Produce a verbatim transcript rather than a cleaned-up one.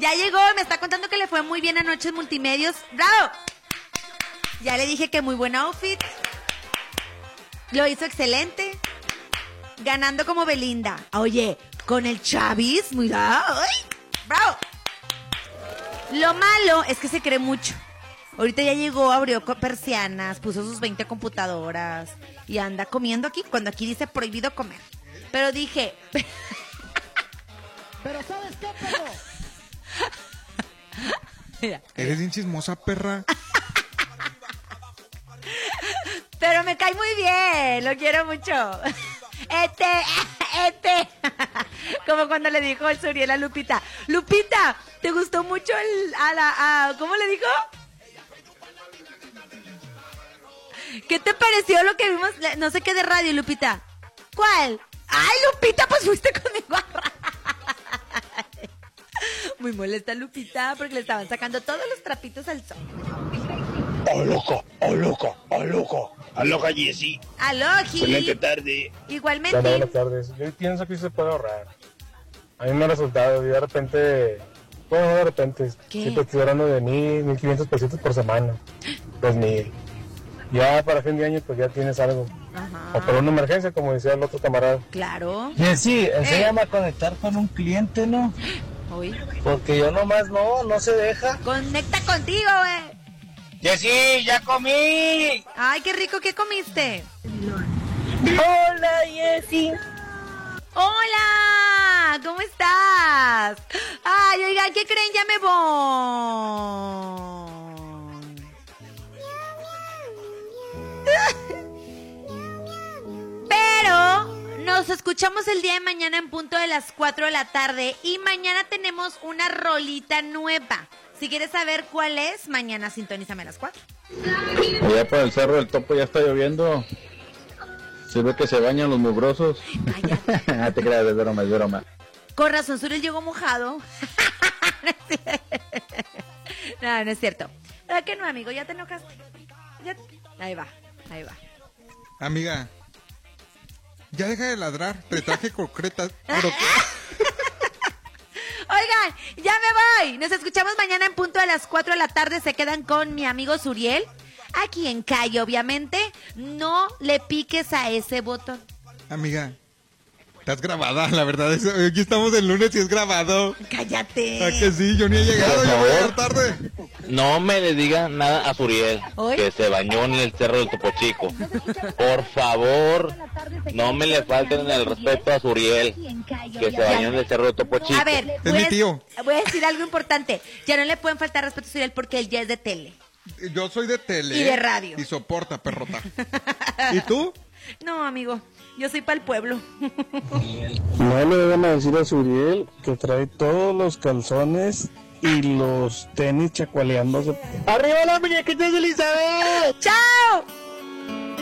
Ya llegó, me está contando que le fue muy bien anoche en Multimedios. ¡Bravo! Ya le dije que muy buen outfit. Lo hizo excelente. Ganando como Belinda. Oye, con el Chavis, mira. ¡Ay! ¡Bravo! Lo malo es que se cree mucho. Ahorita ya llegó, abrió persianas, puso sus veinte computadoras y anda comiendo aquí, cuando aquí dice prohibido comer. Pero dije... ¿Pero sabes qué, perro? Mira. Eres bien chismosa, perra. Pero me cae muy bien, lo quiero mucho. Este, este. Como cuando le dijo el Suriel a Lupita. Lupita, ¿te gustó mucho el, a la, a, ¿cómo le dijo? ¿Qué te pareció lo que vimos? No sé qué de radio, Lupita. ¿Cuál? Ay, Lupita, pues fuiste conmigo a radio. Muy molesta Lupita porque le estaban sacando todos los trapitos al sol. ¡Oh, loco! ¡Oh, loco! ¡Oh, loco! ¡Aloha, Jessy! ¡Aloha! Excelente tarde. Igualmente. Bueno, buenas tardes. Yo pienso que sí se puede ahorrar. A mí me ha resultado y de repente, bueno, de repente, ¿qué? si te estoy hablando de mil, mil quinientos pesitos por semana, dos mil. Ya para fin de año pues ya tienes algo. Ajá. O por una emergencia, como decía el otro camarada. Claro. Jessy, Eh. enséñame a conectar con un cliente, ¿no? Hoy. Porque yo nomás no, no se deja. Conecta contigo, güey. ¡Jessy, ya comí! Ay, qué rico, ¿qué comiste? Hola, Jessy. Hola, ¿cómo estás? Ay, oigan, ¿qué creen? Ya me voy. Pero nos escuchamos el día de mañana en punto de las cuatro de la tarde y mañana tenemos una rolita nueva. Si quieres saber cuál es, mañana sintonízame a las cuatro. Allá por el Cerro del Topo ya está lloviendo. Sirve que se bañan los mugrosos. Cállate. Te creas, es broma, es broma. Con razón, Suriel llegó mojado. No, no es cierto. ¿Verdad que no, amigo? ¿Ya te enojaste? Ya... Ahí va, ahí va. Amiga, ya deja de ladrar. Te traje concretas. Oigan, ya me voy. Nos escuchamos mañana en punto de las cuatro de la tarde. Se quedan con mi amigo Suriel. Aquí en Calle, obviamente. No le piques a ese botón. Amiga, estás grabada, la verdad. Es, aquí estamos el lunes y es grabado. Cállate. ¿A que sí? Yo ni he llegado, yo voy a llegar tarde. No me le diga nada a Suriel, ¿Hoy? que se bañó en el Cerro del Topo Chico. Por favor, no me le falten el respeto a Suriel, que se bañó en el Cerro del Topo Chico. A ver, Es mi tío. a, voy a decir algo importante. Ya no le pueden faltar respeto a Suriel porque él ya es de tele. Yo soy de tele. Y de radio. Y soporta, perrota. ¿Y tú? No, amigo, yo soy para el pueblo. No le deben a decir a Suriel que trae todos los calzones y los tenis chacualeándose. ¡Arriba las muñequitas de Elizabeth! ¡Chao!